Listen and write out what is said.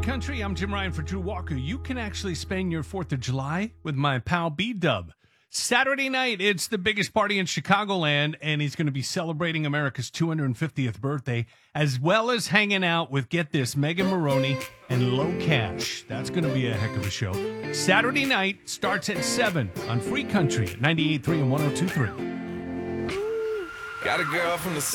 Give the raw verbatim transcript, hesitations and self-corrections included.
Country. I'm Jim Ryan for Drew Walker. You can actually spend your fourth of July with my pal B-Dub. Saturday night, it's the biggest party in Chicagoland, and he's going to be celebrating America's two hundred fiftieth birthday, as well as hanging out with, get this, Megan Maroney and Low Cash. That's going to be a heck of a show. Saturday night starts at seven on Free Country at ninety-eight point three and one oh two point three. Got a girl from the